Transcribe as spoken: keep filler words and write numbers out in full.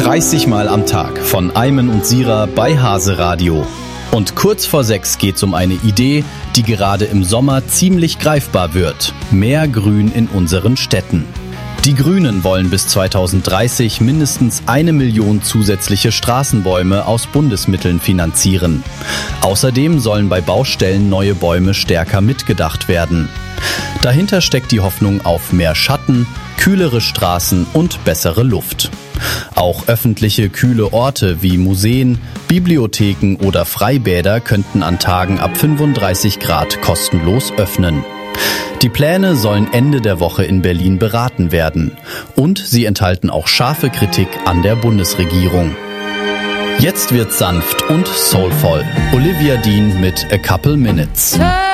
dreißig Mal am Tag von Ayman und Sira bei Hase Radio. Und kurz vor sechs geht's um eine Idee, die gerade im Sommer ziemlich greifbar wird. Mehr Grün in unseren Städten. Die Grünen wollen bis zweitausenddreißig mindestens eine Million zusätzliche Straßenbäume aus Bundesmitteln finanzieren. Außerdem sollen bei Baustellen neue Bäume stärker mitgedacht werden. Dahinter steckt die Hoffnung auf mehr Schatten, kühlere Straßen und bessere Luft. Auch öffentliche kühle Orte wie Museen, Bibliotheken oder Freibäder könnten an Tagen ab fünfunddreißig Grad kostenlos öffnen. Die Pläne sollen Ende der Woche in Berlin beraten werden. Und sie enthalten auch scharfe Kritik an der Bundesregierung. Jetzt wird's sanft und soulvoll. Olivia Dean mit A Couple Minutes.